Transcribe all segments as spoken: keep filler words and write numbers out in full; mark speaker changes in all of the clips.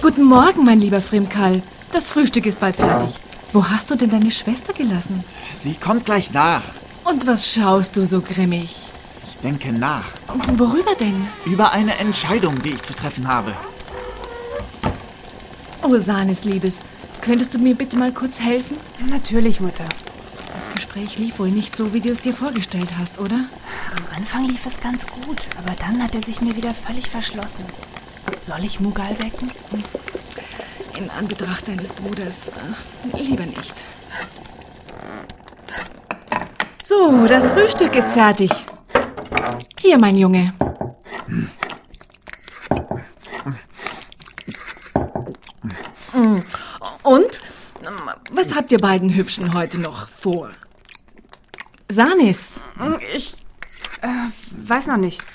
Speaker 1: Guten Morgen, mein lieber Frimkal. Das Frühstück ist bald fertig. Wo hast du denn deine Schwester gelassen?
Speaker 2: Sie kommt gleich nach.
Speaker 1: Und was schaust du so grimmig?
Speaker 2: Ich denke nach.
Speaker 1: Worüber denn?
Speaker 2: Über eine Entscheidung, die ich zu treffen habe.
Speaker 1: Oh, Sanis Liebes, könntest du mir bitte mal kurz helfen?
Speaker 3: Natürlich, Mutter.
Speaker 1: Das Gespräch lief wohl nicht so, wie du es dir vorgestellt hast, oder?
Speaker 3: Am Anfang lief es ganz gut, aber dann hat er sich mir wieder völlig verschlossen. Soll ich Mughal wecken?
Speaker 1: In Anbetracht deines Bruders, äh, lieber nicht. So, das Frühstück ist fertig. Hier, mein Junge. Und? Was habt ihr beiden Hübschen heute noch vor? Sanis.
Speaker 3: Ich äh, weiß noch nicht.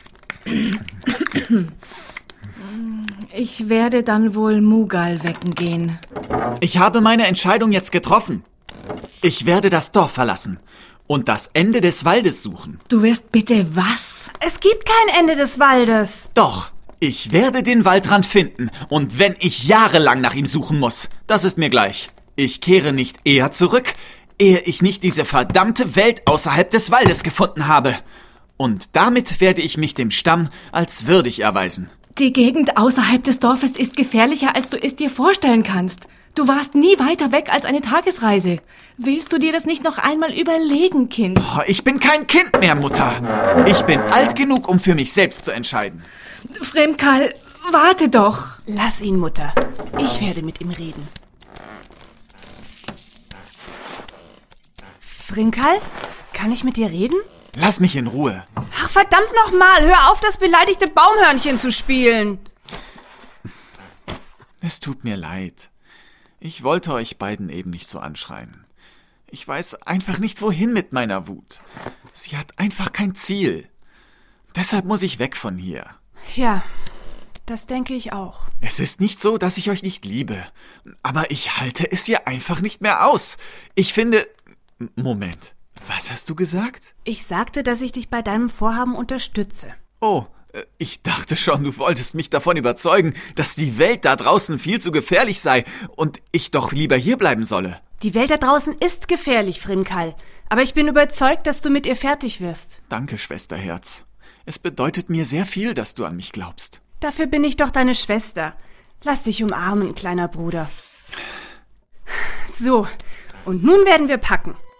Speaker 1: Ich werde dann wohl Mughal wecken gehen.
Speaker 2: Ich habe meine Entscheidung jetzt getroffen. Ich werde das Dorf verlassen und das Ende des Waldes suchen.
Speaker 1: Du wirst bitte was?
Speaker 3: Es gibt kein Ende des Waldes.
Speaker 2: Doch, ich werde den Waldrand finden und wenn ich jahrelang nach ihm suchen muss, das ist mir gleich. Ich kehre nicht eher zurück, ehe ich nicht diese verdammte Welt außerhalb des Waldes gefunden habe. Und damit werde ich mich dem Stamm als würdig erweisen.
Speaker 1: Die Gegend außerhalb des Dorfes ist gefährlicher, als du es dir vorstellen kannst. Du warst nie weiter weg als eine Tagesreise. Willst du dir das nicht noch einmal überlegen, Kind?
Speaker 2: Oh, ich bin kein Kind mehr, Mutter. Ich bin alt genug, um für mich selbst zu entscheiden.
Speaker 1: Frimkal, warte doch.
Speaker 3: Lass ihn, Mutter. Ich werde mit ihm reden. Frimkal, kann ich mit dir reden?
Speaker 2: Lass mich in Ruhe.
Speaker 3: Ach, verdammt nochmal, hör auf, das beleidigte Baumhörnchen zu spielen.
Speaker 2: Es tut mir leid. Ich wollte euch beiden eben nicht so anschreien. Ich weiß einfach nicht, wohin mit meiner Wut. Sie hat einfach kein Ziel. Deshalb muss ich weg von hier.
Speaker 3: Ja, das denke ich auch.
Speaker 2: Es ist nicht so, dass ich euch nicht liebe. Aber ich halte es hier einfach nicht mehr aus. Ich finde... Moment, was hast du gesagt?
Speaker 3: Ich sagte, dass ich dich bei deinem Vorhaben unterstütze.
Speaker 2: Oh, ich dachte schon, du wolltest mich davon überzeugen, dass die Welt da draußen viel zu gefährlich sei und ich doch lieber hier bleiben solle.
Speaker 3: Die Welt da draußen ist gefährlich, Frimkal. Aber ich bin überzeugt, dass du mit ihr fertig wirst.
Speaker 2: Danke, Schwesterherz. Es bedeutet mir sehr viel, dass du an mich glaubst.
Speaker 3: Dafür bin ich doch deine Schwester. Lass dich umarmen, kleiner Bruder. So, und nun werden wir packen.